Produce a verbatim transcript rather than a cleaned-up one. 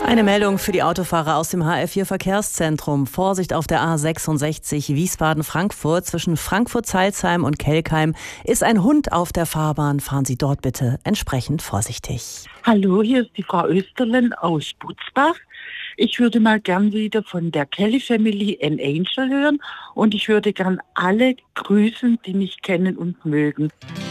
Eine Meldung für die Autofahrer aus dem H R vier Verkehrszentrum. Vorsicht auf der A sechsundsechzig Wiesbaden-Frankfurt. Zwischen Frankfurt-Zeilsheim und Kelkheim ist ein Hund auf der Fahrbahn. Fahren Sie dort bitte entsprechend vorsichtig. Hallo, hier ist die Frau Österlen aus Sputzbach. Ich würde mal gern wieder von der Kelly Family An Angel hören und ich würde gern alle grüßen, die mich kennen und mögen.